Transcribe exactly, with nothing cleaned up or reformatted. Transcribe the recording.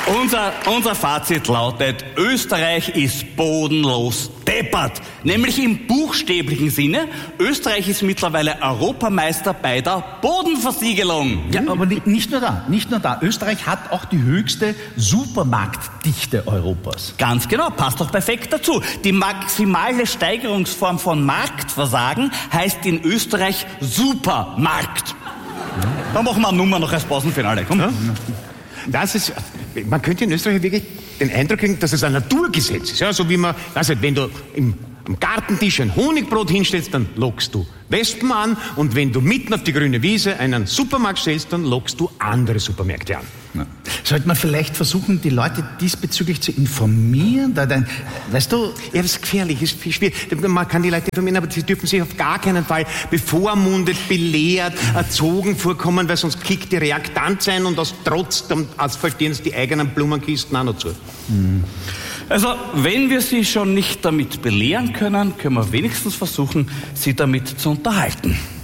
Unser, unser Fazit lautet, Österreich ist bodenlos deppert. Nämlich im buchstäblichen Sinne, Österreich ist mittlerweile Europameister bei der Bodenversiegelung. Ja, aber nicht nur da, nicht nur da. Österreich hat auch die höchste Supermarktdichte Europas. Ganz genau, passt doch perfekt dazu. Die maximale Steigerungsform von Marktversagen heißt in Österreich Supermarkt. Dann machen wir eine Nummer noch als Pausenfinale. Komm. Ja? Das ist, man könnte in Österreich wirklich den Eindruck kriegen, dass es ein Naturgesetz ist. Ja, so wie man, also wenn du im, am Gartentisch ein Honigbrot hinstellst, dann lockst du Wespen an, und wenn du mitten auf die grüne Wiese einen Supermarkt stellst, dann lockst du andere Supermärkte an. Ja. Sollte man vielleicht versuchen, die Leute diesbezüglich zu informieren? Da dann, weißt du... Ja, das ist gefährlich, ist viel schwierig. Man kann die Leute informieren, aber sie dürfen sich auf gar keinen Fall bevormundet, belehrt, erzogen vorkommen, weil sonst kickt die Reaktanz ein und aus Trotz asphaltieren sie die eigenen Blumenkisten auch noch zu. Mhm. Also, wenn wir Sie schon nicht damit belehren können, können wir wenigstens versuchen, Sie damit zu unterhalten.